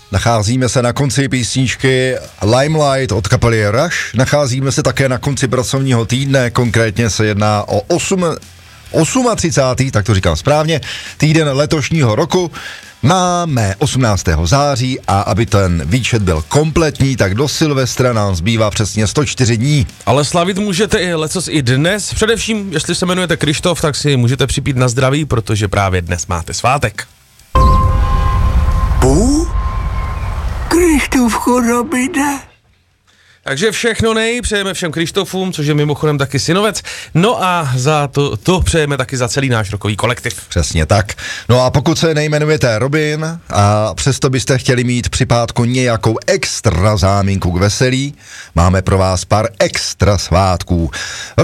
Nacházíme se na konci písničky Limelight od kapely Rush. Nacházíme se také na konci pracovního týdne, konkrétně se jedná o 38. tak to říkám správně, týden letošního roku. Máme 18. září a aby ten výčet byl kompletní, tak do Silvestra nám zbývá přesně 104 dní. Ale slavit můžete lecos i dnes. Především, jestli se jmenujete Krištof, tak si můžete připít na zdraví, protože právě dnes máte svátek. Krištofko, Robine. Takže všechno přejeme všem Krištofům, což je mimochodem taky synovec. No a za to přejeme taky za celý náš rokový kolektiv. Přesně tak. No a pokud se nejmenujete Robin a přesto byste chtěli mít při pátku nějakou extra záminku k veselí, máme pro vás pár extra svátků.